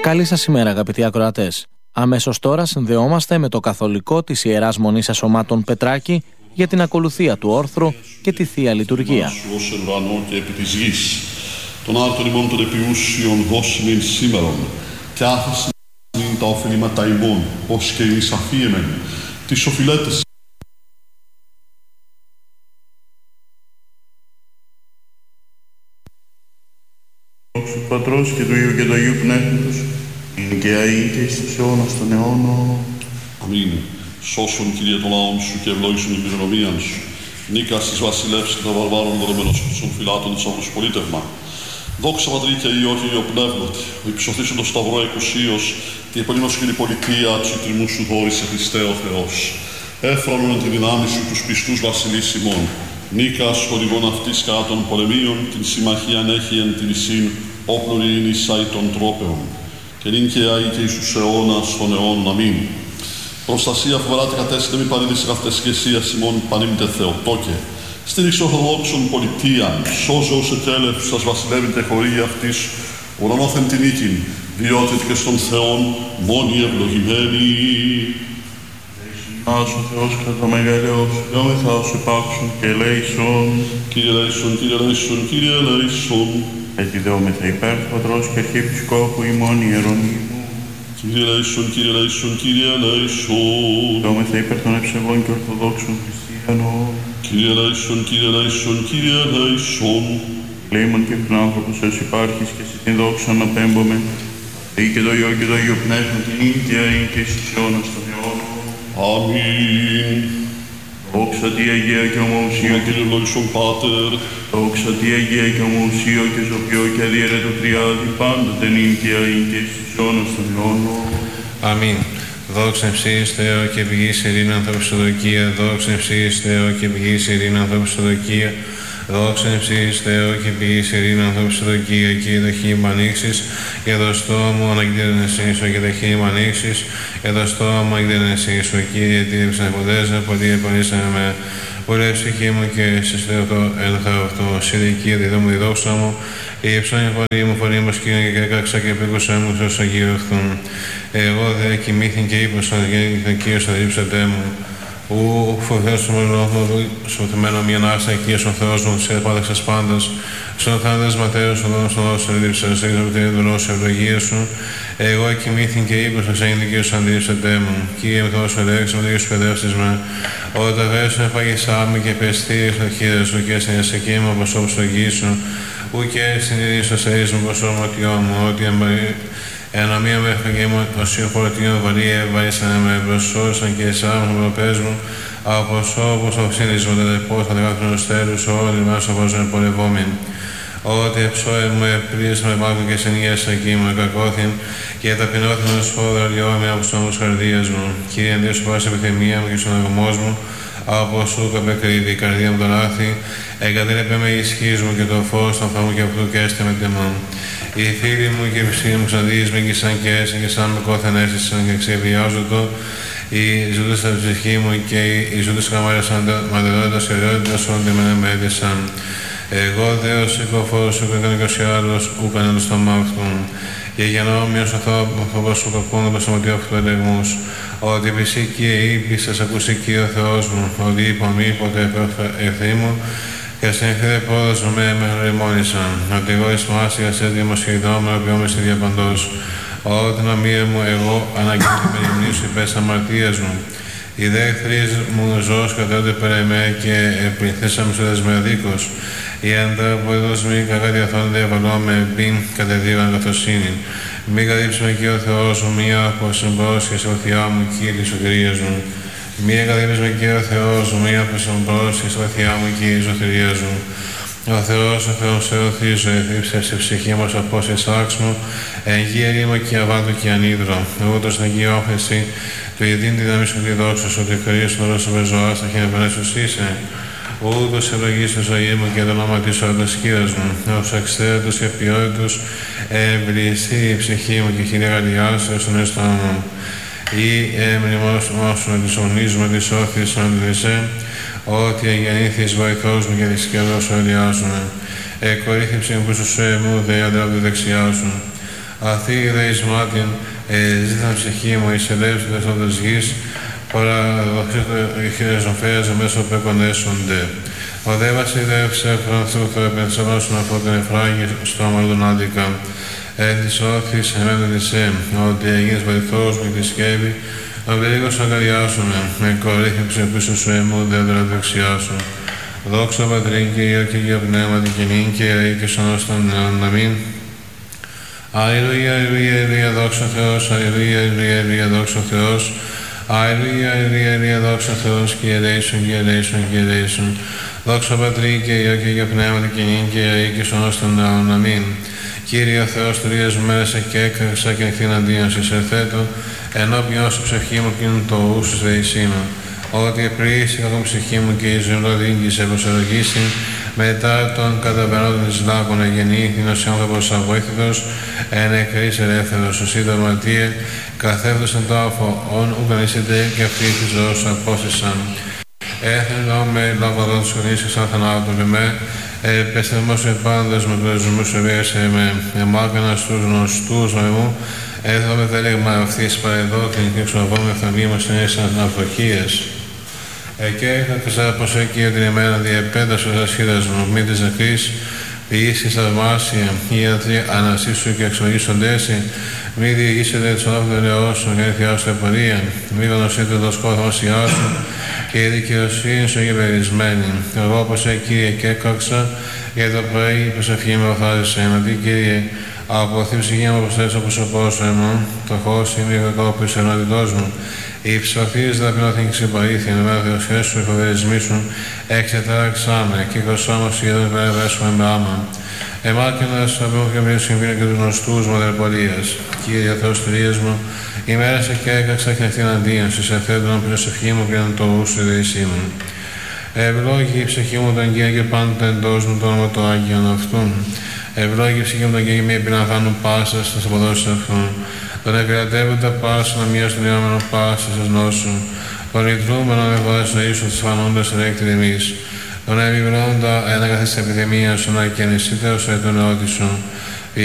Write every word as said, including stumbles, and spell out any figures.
Καλή σας ημέρα, αγαπητοί ακροατές. Αμέσως τώρα συνδεόμαστε με το καθολικό της Ιεράς Μονής Ασωμάτων Πετράκη για την ακολουθία του όρθρου και τη Θεία Λειτουργία. Τον άρτον ημών των επιούσιων δώσιμην σήμερον, και άφησιν τα οφειλήματα ημών, ως και εμείς αφίεμεν, τις οφειλέτες. Δόξου του Πατρός και του Υιού και του Αγίου Πνεύματος, είναι και αεί και εις τους αιώνας των αιώνων. Αμήν. Σώσον, Κύριε, το λαόν σου και ευλόγησον την κληρονομίαν σου. Νίκας της βασιλεύς και των βαρβάρων δεδομένος των φυλάτων της αυρούς πολίτευμα. Δόξα Πατρί και Υιό και Υιό Πνεύματι, ο υψωθήσον το σταυρό εκουσίως, τη επωνύμως και την πολιτεία του τριμού σου δόρισε Χριστέ ο Θεός. Έφρανον εν τη δυνάμει σου τους πιστούς βασιλείς ημών. Νίκας χορηγών αυτής κατά των πολεμίων, την συμμαχίαν έχει εν την εισήν, όπλων είναι εισάι των τρόπεων. Και νυν και αεί και εις τους αιώνας των αιώνων. Αμήν. Προστασία φοβεράτε κατέστη μη παρήδης αυτές και εσίας ημών πανήμητε Θεοτόκε. Στήριξε ορθοδόξων πολιτείαν, σώζε ως ετέλευς σας βασιλεύετε χωρίγη αυτής, ουρανόθεν την νίκην, διότι και στον Θεόν μόνοι ευλογημένοι. Ας ο Θεός κατά το μεγαλείο σου, δόμεθα ως υπάρξουν και ελέησον. Κύριε ελέησον, Κύριε ελέησον, Κύριε ελέησον. Έτσι δόμεθα υπέρ του Πατρός και Αρχιεπισκόπου ημών Ιερονύμου. Κύριε ελέησον, Κύριε ελέησον, Κύριε ελέησον. Δόμεθα υπέρ των ευσεβών και ορθοδόξων χριστιανών. Κύριε ελέησον, Κύριε ελέησον, Κύριε ελέησον. Λέιμον και τον άνθρωπο σας υπάρχεις και σε την δόξα να πέμπομε. Ή και το Υιό και το Υιό Πνεύμα την ίδια είναι και στις αιώνας των αιώνων. Αμήν. Δόξα τη Αγία και ομοουσία και Κύριε ευλόγησον Πάτερ. Δόξα τη Αγία και ομοουσία και ζωοποιό και αδιαιρέτω τριάδι πάντοτε νυν και αΐν και στις αιώνας των αιώνων. Αμήν. Δόξα ευσύης Θεό και πηγής ειρήνη ανθρωπιστοδοκία. Δόξα ευσύης Θεό και πηγής ειρήνη ανθρωπιστοδοκία. Δόξα ευσύης Θεό και πηγής ειρήνη ανθρωπιστοδοκία. Και η δοχή μου ανοίξεις, και το στόμα μου αναγγείλεν εσύσω, και η δοχή μου ανοίξεις, και το στόμα μου αναγγείλεν εσύσω. Κύριε, τύριψε να φωτέζε, ποτέ επανήσαμε με. Πορεία ψυχή μου και σε στεωτό εν αυτό. Συνδική διδό μου, διδόξα μου, και η ψώνια φωνή μου, φωνή μου σκήνω και έκαξα και πήκουσα μου στους αγιωθούν. Εγώ δε κοιμήθην και είπα στον γέννη Κύριος θα δίψετε μου. Ου φοβέως του μονόδου, σωθεμένο μια νάστα Κύριος ο Θεός μου, σε επάδεξας πάντας. Στον θάνατος Ματέος, ο δόνος των δώσεων δίψας, σε εξαπτήρια του λόγου ευλογία σου. Εγώ κοιμήθην και είπα στον γέννη Κύριος θα δίψετε μου. Κύριε μου Θεός, ελέγξε με το Κύριος παιδεύσεις με. Όταν βέσου εφαγησά με και πεστήρι στο χείρε σου και στην εσεκή μου όπως όπως το γη σου. Ου και στην ειρήνη στο σερί μου πως ομοτιό μου, ότι ένα μία με έφεγε μου το συγχωρητήριο βαρύ έβαρισαν με προσώσαν και εσάς μου προπές μου από όπως ο ξύνης μου τα τεπώς θα δεκάθρονος τέλους όλοι μας όπως με πορευόμην. Ότι εψόε μου επλήρες με μάκου και σενιές εκεί μου εκακώθην και ταπεινώθην ως φόδρα λιώμη από τους νόμους καρδίας μου. Κύριε Αντίο σου πάση επιθυμία μου και στον αγωμός μου από σου καπεκρίδη η καρδία μου το λάθη εγκατέλεπε με ισχύς μου και το φως των φαγού και αυτού και έστε με τιμών. Οι φίλοι μου και οι ψυχοί μου ξαντίες με και σαν και έσαι και σαν με κόθεν έστησαν και ξεβιάζω το. Οι ζούτες από τη ψυχή μου και οι ζούτες καμάρες μαντελότητας και αιριότητας ό,τι με έδισαν. Εγώ δε ως οικοφόρος σου και κανένας άλλος ου κανένας στο μάυθμον. Και για να όμοιος αυτό σου κακούν το σωματείο αυτού του ελεγμούς. Ότι φυσική ήπη σας ακούσει Κύριε ο Θεός μου, ότι είπα μη ποτέ ευθύ μου, και στην εχθρή πόδος με με ρημόνησαν. Ότι εγώ εις μάστηκα σε δημοσχεδόν με οποίομες τη διαπαντός. Ότι να μία μου εγώ αναγγείλει με υμνήσου υπές αμαρτίας μου. Οι δε εχθρείς μου ζώος κατέονται πέρα εμέ και επληθήσαμε σε δεσμεδίκος. Οι ανταποδός μη κακά διαθώνονται ευαλώ με μπιν κατεδίβαν καθοσύνη. Μη κατήψουμε και ο Θεός μου μία από συμπρός και σε οθιά μου Κύριε σωτηρίας μου. Μη εγκαταλείπεις και ο Θεός μου, μία από συμπρός και σε βαθιά μου και η σωτηρίας μου. Ο Θεός, ο Θεός σε οθήσω, εθύψε σε ψυχή μας από εσάξ μου, εν γη ερήμα και αβάτο και ανίδρο. Ούτως να γη όφεση, του ειδήν τη δαμή σου τη δόξα σου, ότι Χριστός όλος ο ζωάς θα χειροπενέσους είσαι. Ούτως ευλογείς τη ζωή μου και το όνομα της όρτας σκύρας μου, ως αξιθέατος και ποιότητος, ευλιστεί η ψυχή μου και χειρεγαλιάσου στον εστό μου. Ή έμνημος όσου να της ονίζουμε της όθης να αντιλησέ, ότι εγεννήθης βοηθός μου και θυσκευός σου ελιάσουμε. Εκορύθυψη που σου σε μου δε αντράπτει δεξιά σου. Αθή δε εις μάτιν, ζήταν ψυχή μου, εις ελεύθερος δεσόντας γης, παραδοξής το ζωφέας μέσω πεκονέσονται. Ο δε βασιλεύσε φρανθού το επενσονόσουν από την Εφράγη στο αμαρτωνάντικα. Εν της όθης εμέντησέ, ότι έγινες βοηθός μου τη σκεύη, ο περίγος αγκαλιάσουμε, με κορύχεψε πίσω σου εμού δέντρα δεξιά σου. Δόξα Πατρί και Υιό και Αγία Πνεύματι και νυν και αεί και στον ώστον αιών. Αμήν. Αλληλούια, αλληλούια, αλληλούια, δόξα Θεός, αλληλούια, αλληλούια, αλληλούια, δόξα Θεός. Αλληλούια, αλληλούια, αλληλούια, δόξα Θεός και ελέησον και ελέησον και ελέησον. Δόξα Πατρί και Υιό και Αγία Πνεύματι και νυν και αεί και στον ώστον αιών. Αμήν. Κύριε ο Θεός, τρίες μέρες και έκραξα και ενθυναντίον σε ερθέτω, ενώπιον σου ψυχή μου κείνουν το ούσους δεησίνο. Ότι επρίσει κακό ψυχή μου και η ζωολοδίνκη σε προσερωγήσει, μετά τον καταπερνόντων της λάκων εγεννήθην ως άνθρωπος αβοήθητος, εν εκρής ελεύθερος, ως είδο μαρτύε, καθέφτος εν τάφο, όν ουκανίσετε και αυτοί της ζωής απόστησαν. Έθνο με λάβαδόν τους χρονίσεις σαν θανάτων με με, επέστρεμος επάντας με τους ζουμούς ευέασε με, εμάκανας τους γνωστούς με μου, έθνο με θέλεγμα αυτής παρεδόθην και εξοβώ με φθονή μας συνέσαν αυθοχίες. Εκέ έκαξα πως εκεί την ημέρα διεπέτασος ασχίδας μου, μη της νεκρής, ποιήσεις θαυμάσια, οι ιατροί ανασύσου και εξογήσοντέσαι, μη διηγήσετε της ονόφων ελαιώσεων και ενθιάσου επορία, μη γνωσείτε το σκόθος ιάσου και η δικαιοσύνη σου γεβερισμένη. Εγώ πως Κύριε και έκαξα, για το πρωί η προσευχή με οθάρισε, εναντί Κύριε, από αυτή ψυχή μου προσθέτω το πρόσωπό σου εμώ, το φως είμαι η κακόπης εναντιτός μου. Οι ψωθείς δαπεινώθην και συμπαρήθην, με θεοσχές σου υποβερισμίσουν, εξετάραξά με, και κοσόμως σχεδόν περάσουμε με άμα. Εμάρκενας απέμω και μίλους συμβίνω και τους γνωστούς μου αδερπολίας. Κύριε Θεός Τρίας μου, ημέρασα και έκαξα και ευθυναντίον, στις ευθέντων από την ψυχή μου και τον ούσου δεησίμων. Ευλόγη η ψυχή μου τον Κύριε και πάντοτε εντός μου το όνομα το Άγιον αυτούν. Ευλόγη η ψυχή μου τον Κύριε με επιναθάνουν πάσα στα αποδόσεις αυτούν. Τον επιλατεύοντα πάσα να μειώσει τον ιόμενο πάσα σας νόσου. Τον ιδρούμενο με βάση ζωή σου τους φανόντας ρέκτη εμείς. Τον επιβρώνοντα ένα καθής επιδημία σου να καινησίτερος έτων νεότη σου.